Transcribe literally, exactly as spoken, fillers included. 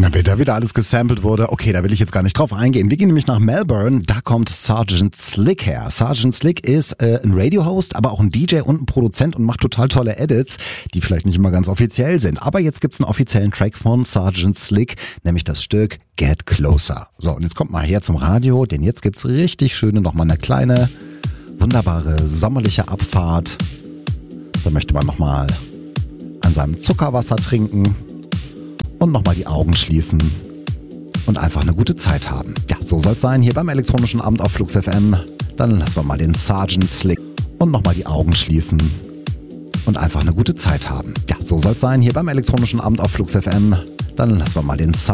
Na, wer da wieder alles gesampelt wurde, okay, da will ich jetzt gar nicht drauf eingehen. Wir gehen nämlich nach Melbourne, da kommt Sergeant Slick her. Sergeant Slick ist äh, ein Radio-Host, aber auch ein D J und ein Produzent und macht total tolle Edits, die vielleicht nicht immer ganz offiziell sind. Aber jetzt gibt's einen offiziellen Track von Sergeant Slick, nämlich das Stück Get Closer. So, und jetzt kommt mal her zum Radio, denn jetzt gibt's richtig schöne, nochmal eine kleine, wunderbare sommerliche Abfahrt. Da möchte man nochmal an seinem Zuckerwasser trinken und nochmal die Augen schließen und einfach eine gute Zeit haben. Ja, so soll es sein hier beim elektronischen Abend auf Flux F M. Dann lassen wir mal den Sergeant Slick und nochmal die Augen schließen und einfach eine gute Zeit haben. Ja, so soll es sein hier beim elektronischen Abend auf Flux F M. Dann lassen wir mal den Sergeant